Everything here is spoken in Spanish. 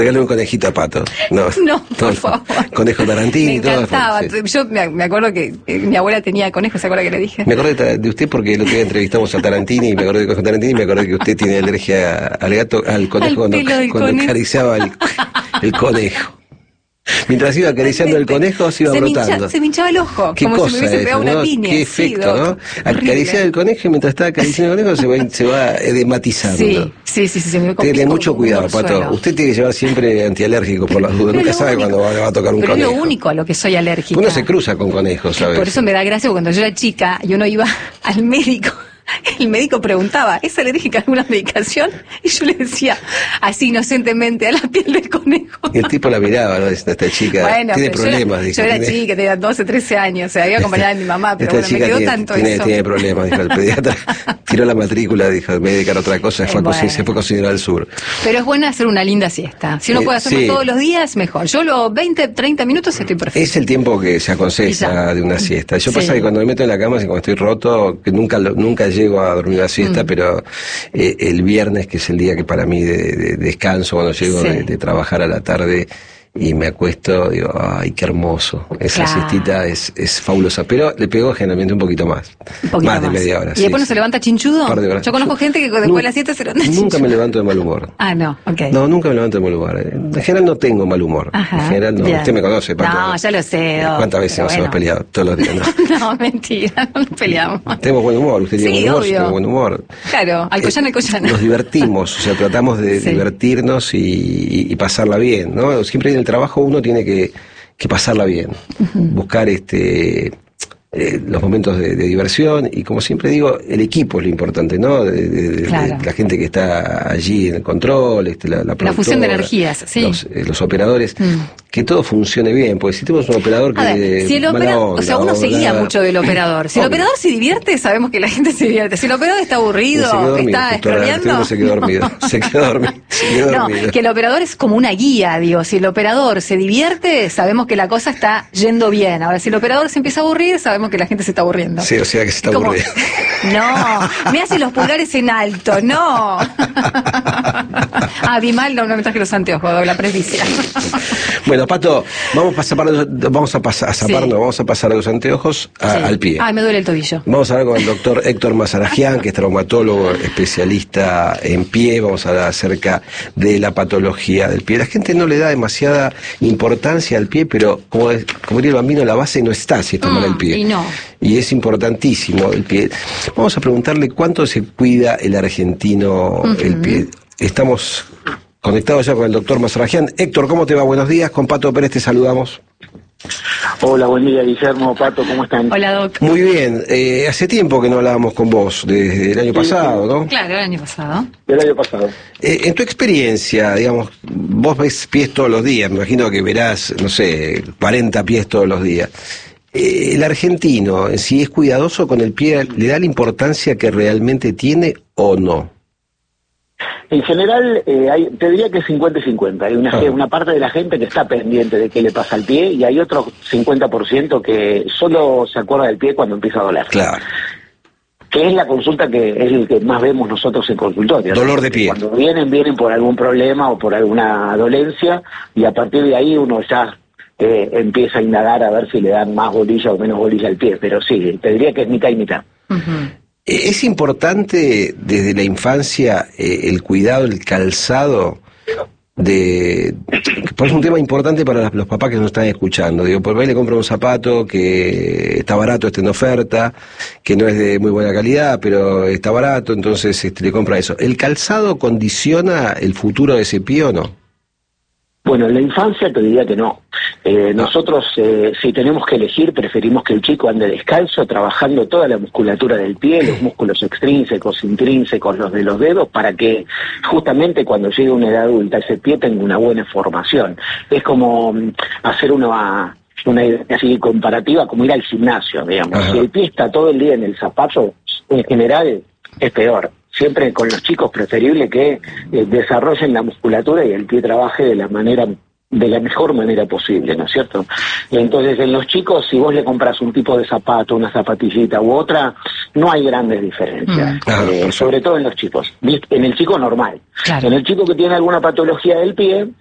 Regale un conejito a Pato. No, No, por favor. Conejo Tarantini. Me encantaba. Todo, sí. Yo me acuerdo que mi abuela tenía conejos, ¿se acuerda que le dije? Me acordé de usted porque el otro día entrevistamos a Tarantini y me acordé de Conejo Tarantini y me acordé que usted tiene alergia al gato, al conejo Al pelo del cuando conejo. acariciaba el conejo. Mientras iba acariciando el conejo se iba brotando. Se me hinchaba el ojo, Qué como cosa si me hubiese eso, pegado ¿no? una piña. Qué Sí, efecto, Doc. ¿no? Acariciar el conejo y mientras está acariciando el conejo se va edematizando. Sí, se me Tiene mucho cuidado, Pato. Usted tiene que llevar siempre antialérgico por las dudas. Pero Nunca lo sabe único- cuándo le va a tocar un Pero conejo. es lo único a lo que soy alérgica. Uno se cruza con conejos, ¿sabes? Por eso me da gracia, porque cuando yo era chica y uno iba al médico, el médico preguntaba, ¿es alérgica a alguna medicación? Y yo le decía, así inocentemente, a la piel del conejo. Y el tipo la miraba, ¿no? Esta chica Bueno, tiene pero problemas. yo era chica, tenía 12, 13 años, o sea, iba acompañada de mi mamá, pero bueno, me quedó tanto eso. Tiene problemas, dijo el pediatra. Tiró la matrícula, dijo, me voy a dedicar a otra cosa, se fue a cocinar al sur. Pero es bueno hacer una linda siesta. Si uno puede hacerlo sí. todos los días, mejor. Yo los 20, 30 minutos estoy perfecto. Es el tiempo que se aconseja de una siesta. Yo pasa que cuando me meto en la cama, cuando estoy roto, que nunca llego a dormir una siesta, pero el viernes, que es el día que para mí de descanso, cuando llego de trabajar a la tarde y me acuesto, digo, ay, qué hermoso. Esa siestita es fabulosa, pero le pego generalmente un poquito más. Más de media hora. ¿Y después no se levanta chinchudo? Un par de horas. Yo conozco gente que después de la siesta se levanta chinchudo. Nunca me levanto de mal humor. Ah, no, ok. No, nunca me levanto de mal humor. En general no tengo mal humor. Ajá, en general no. bien. Usted me conoce, Pato. No, ya lo sé. ¿Cuántas veces nos hemos peleado? Todos los días, ¿no? No, mentira, no nos peleamos. Tenemos buen humor, usted tiene buen humor, yo tengo buen humor. Claro, Alcoyana. Nos divertimos, o sea, tratamos de divertirnos y pasarla bien, ¿no? Siempre en el trabajo uno tiene que pasarla bien, buscar los momentos de diversión y, como siempre digo, el equipo es lo importante, ¿no? De la gente que está allí en el control, la fusión de energías, sí. Los operadores, que todo funcione bien, porque si tenemos un operador que si el operador, o sea, uno se guía mucho del operador. Si el operador se divierte, sabemos que la gente se divierte. Si el operador está aburrido, está scrolleando, se quedó dormido. No, que el operador es como una guía, digo. Si el operador se divierte, sabemos que la cosa está yendo bien. Ahora, si el operador se empieza a aburrir, sabemos que la gente se está aburriendo. Sí, o sea que se está aburriendo. No, me hace los pulgares en alto, no. Vi mal, no me traje los anteojos, la presbicia. Bueno, Pato, vamos a pasar a los anteojos al pie. Me duele el tobillo. Vamos a hablar con el doctor Héctor Mazarajian, que es traumatólogo especialista en pie. Vamos a hablar acerca de la patología del pie. La gente no le da demasiada importancia al pie, pero como diría el bambino, la base no está si está mal el pie. Y es importantísimo el pie. Vamos a preguntarle cuánto se cuida el argentino el pie. Estamos conectados ya con el doctor Mazarajian. Héctor, ¿cómo te va? Buenos días. Con Pato Pérez te saludamos. Hola, buen día, Guillermo, Pato, ¿cómo están? Hola, Doc. Muy bien. Hace tiempo que no hablábamos con vos, desde el año pasado, ¿no? Claro, el año pasado. El año pasado. En tu experiencia, digamos, vos ves pies todos los días, me imagino que verás, no sé, 40 pies todos los días. ¿El argentino, si es cuidadoso con el pie, le da la importancia que realmente tiene o no? En general, te diría que es 50 y 50. Hay una parte de la gente que está pendiente de qué le pasa al pie y hay otro 50% que solo se acuerda del pie cuando empieza a doler. Claro. Que es la consulta que es el que más vemos nosotros en consultorio. Dolor de pie. Cuando vienen por algún problema o por alguna dolencia y a partir de ahí uno ya empieza a indagar a ver si le dan más bolilla o menos bolilla al pie. Pero sí, te diría que es mitad y mitad. ¿Es importante desde la infancia el cuidado, el calzado? Pues es un tema importante para los papás que nos están escuchando. Digo, por ahí le compro un zapato que está barato, está en oferta, que no es de muy buena calidad, pero está barato, entonces le compra eso. ¿El calzado condiciona el futuro de ese pie o no? Bueno, en la infancia te diría que no. Nosotros, si tenemos que elegir, preferimos que el chico ande descalzo, trabajando toda la musculatura del pie, los músculos extrínsecos, intrínsecos, los de los dedos, para que justamente cuando llegue a una edad adulta ese pie tenga una buena formación. Es como hacer una idea así comparativa, como ir al gimnasio, digamos. Ajá. Si el pie está todo el día en el zapato, en general es peor. Siempre con los chicos preferible que desarrollen la musculatura y el pie trabaje de la mejor manera posible, ¿no es cierto? Entonces, en los chicos, si vos le compras un tipo de zapato, una zapatillita u otra, no hay grandes diferencias. Sobre todo en los chicos. En el chico normal. Claro. En el chico que tiene alguna patología del pie,